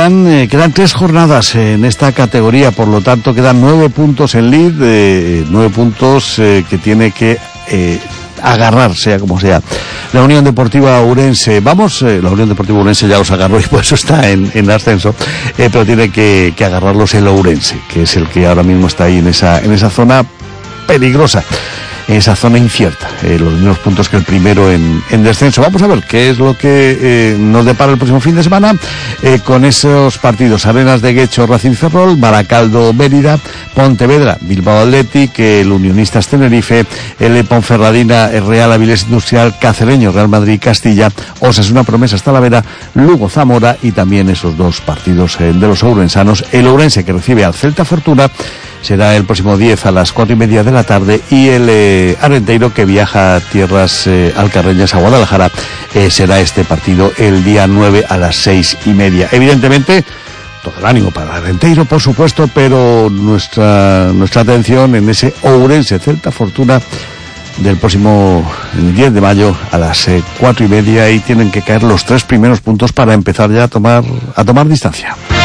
quedan 3 jornadas en esta categoría, por lo tanto quedan 9 puntos en lead, 9 puntos que tiene que agarrar, sea como sea, la Unión Deportiva Ourense. La Unión Deportiva Ourense ya los agarró y por eso está en ascenso, pero tiene que agarrarlos el Ourense, que es el que ahora mismo está ahí en esa zona peligrosa, en esa zona incierta, los mismos puntos que el primero en descenso. Vamos a ver qué es lo que nos depara el próximo fin de semana con esos partidos: Arenas de Guecho, Racing Ferrol, Baracaldo, Mérida, Pontevedra, Bilbao Athletic, el Unionistas Tenerife, el Ponferradina, el Real Avilés Industrial, Cacereño, Real Madrid, Castilla, Osasuna Promesas Talavera, Lugo Zamora, y también esos 2 partidos de los ourensanos. El Ourense, que recibe al Celta Fortuna, será el próximo 10 a las 4:30 de la tarde, y el Arenteiro, que viaja a tierras alcarreñas, a Guadalajara, será este partido el día 9 a las 6:30. Evidentemente, todo el ánimo para el Arenteiro, por supuesto, pero nuestra atención en ese Ourense Celta Fortuna del próximo 10 de mayo a las 4:30, y tienen que caer los 3 primeros puntos para empezar ya a tomar distancia.